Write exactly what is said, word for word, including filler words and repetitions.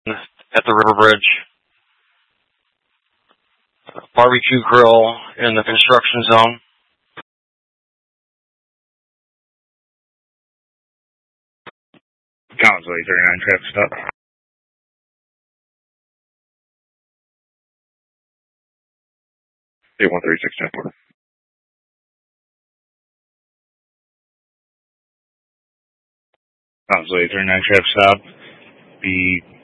at the River Bridge. Barbecue grill in the construction zone. Collinsville eight thirty-nine, traffic stop. eight one three six ten four. Collinsville eight thirty-nine, traffic stop. Be